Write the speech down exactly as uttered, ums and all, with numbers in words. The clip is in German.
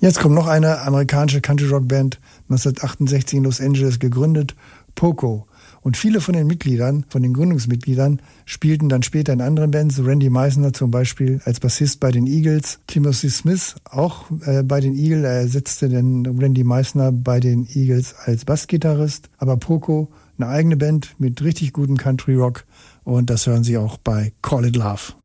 Jetzt kommt noch eine amerikanische Country-Rock-Band, neunzehnhundertachtundsechzig in Los Angeles gegründet, Poco. Und viele von den Mitgliedern, von den Gründungsmitgliedern, spielten dann später in anderen Bands. Randy Meisner zum Beispiel als Bassist bei den Eagles. Timothy Smith auch äh, bei den Eagles. Er ersetzte den Randy Meisner bei den Eagles als Bassgitarrist. Aber Poco, eine eigene Band mit richtig gutem Country Rock. Und das hören Sie auch bei Call It Love.